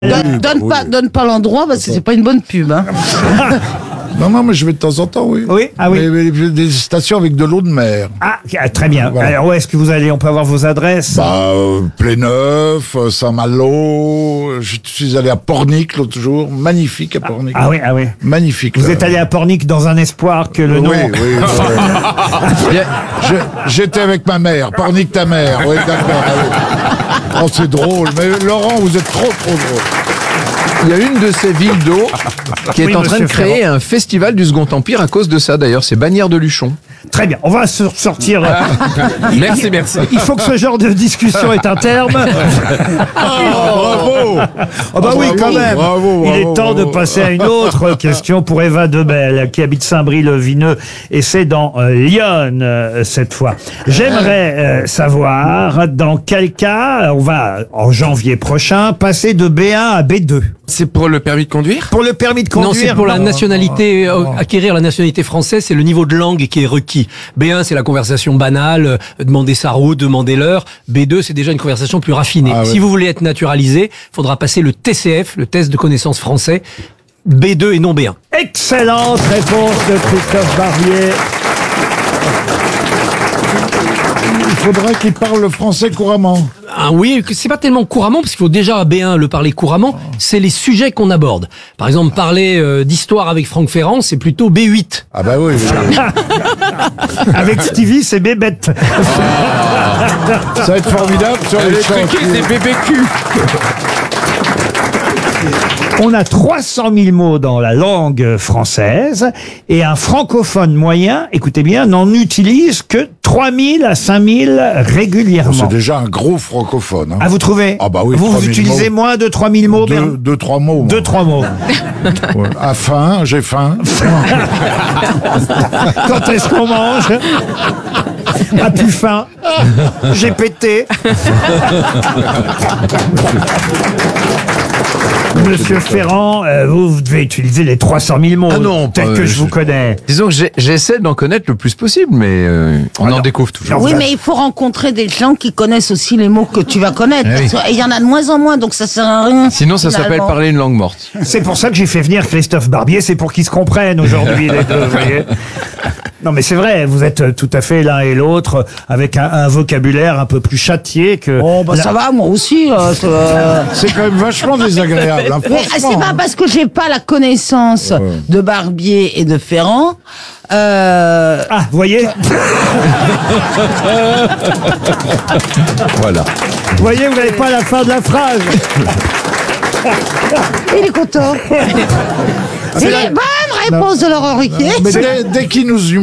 Donne pas l'endroit parce que c'est pas une bonne pub. Hein. Non, mais je vais de temps en temps, oui. Oui, ah oui. Mais des stations avec de l'eau de mer. Ah, très bien. Voilà. Alors, où est-ce que vous allez? On peut avoir vos adresses? Pléneuf, Saint-Malo. Je suis allé à Pornic l'autre jour. Magnifique à Pornic. Ah oui. Magnifique. Vous êtes allé à Pornic dans un espoir que le nom... Oui. J'étais avec ma mère. Pornic ta mère. Oui, d'accord. Oh, c'est drôle. Mais Laurent, vous êtes trop drôle. Il y a une de ces villes d'eau qui est en train de créer Ferrand. un festival du Second Empire à cause de ça, d'ailleurs. C'est Bagnères de Luchon. Très bien, on va sortir... Merci. Il faut que ce genre de discussion ait un terme. Bravo. Oh bah oui, quand même. Bravo, Il est temps de passer à une autre question pour Eva Debelle, qui habite Saint-Brie-le-Vineux, et c'est dans Lyon cette fois. J'aimerais savoir dans quel cas on va, en janvier prochain, passer de B1 à B2. C'est pour le permis de conduire? Pour le permis de Non, conduire. c'est pour la nationalité, acquérir la nationalité française, c'est le niveau de langue qui est requis. B1, c'est la conversation banale, demander sa route, demander l'heure. B2, c'est déjà une conversation plus raffinée. Ah ouais. Si vous voulez être naturalisé, il faudra passer le TCF, le test de connaissance français, B2 et non B1. Excellente réponse de Christophe Barbier. Il faudrait qu'il parle le français couramment. Ah oui, c'est pas tellement couramment, parce qu'il faut déjà à B1 le parler couramment, c'est les sujets qu'on aborde. Par exemple, parler d'histoire avec Franck Ferrand, c'est plutôt B8. Ah bah oui. Avec Stevie, c'est Bébête. Ça va être formidable sur les chantiers. des BBQ. On a 300 000 mots dans la langue française et un francophone moyen, écoutez bien, n'en utilise que 3 000 à 5 000 régulièrement. C'est déjà un gros francophone. Hein. Ah, vous trouvez? Ah bah oui, Vous 3 000 utilisez mots. moins de 3 000 mots, Bernard? Deux, trois mots. moi. 2-3 mots. Ouais. À faim, j'ai faim. Quand est-ce qu'on mange? A plus faim. J'ai pété. Monsieur Ferrand, vous devez utiliser les 300 000 mots. Ah non, tel pas- que je vous connais. Disons que j'essaie d'en connaître le plus possible, mais on en découvre toujours. Non, Oui, bah- mais il faut rencontrer des gens qui connaissent aussi les mots que tu vas connaître. Eh oui. Parce que- et il y en a de moins en moins, donc ça sert à rien. Sinon, ça s'appelle finalement. parler une langue morte. C'est pour ça que j'ai fait venir Christophe Barbier, c'est pour qu'ils se comprennent aujourd'hui, les deux, vous voyez. Non, mais c'est vrai, vous êtes tout à fait l'un et l'autre avec un vocabulaire un peu plus châtié que... Oh, bah ça va, moi aussi. C'est quand même vachement désagréable. Hein, Mais c'est franchement. pas parce que j'ai pas la connaissance de Barbier et de Ferrand. Ah, vous voyez? Voilà. Vous voyez, vous n'avez pas la fin de la phrase. Il est content. C'est la bonne réponse de Laurent Ruquier. Mais dès qu'il nous